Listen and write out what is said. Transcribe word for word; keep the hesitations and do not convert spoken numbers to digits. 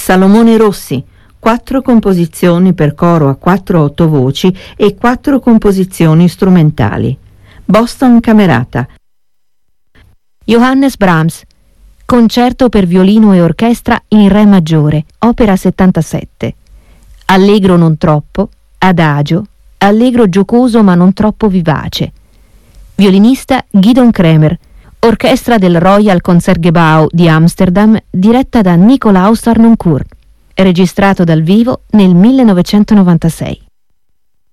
Salomone Rossi, quattro composizioni per coro a quattro otto voci e quattro composizioni strumentali. Boston Camerata. Johannes Brahms, concerto per violino e orchestra in re maggiore, opera settantasette. Allegro non troppo, adagio, allegro giocoso ma non troppo vivace. Violinista Gidon Kremer, orchestra del Royal Concertgebouw di Amsterdam, diretta da Nicolaus Harnoncourt, registrato dal vivo nel millenovecentonovantasei.